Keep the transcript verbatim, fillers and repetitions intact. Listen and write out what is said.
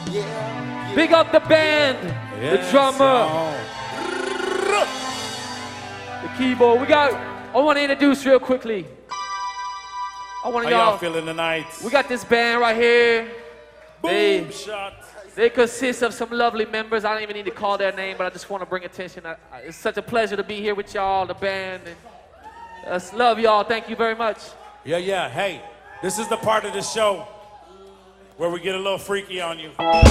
Yeah. Big up the band, Yes, the drummer, y'all. the keyboard. We got, I want to introduce real quickly. I want How y'all, y'all feeling tonight? we got this band right here. Boom They, shot. they consist of some lovely members. I don't even need to call their name, but I just want to bring attention. I, I, it's such a pleasure to be here with y'all, the band. And, uh, love y'all. Thank you very much. Yeah, yeah. Hey, this is the part of the show where we get a little freaky on you.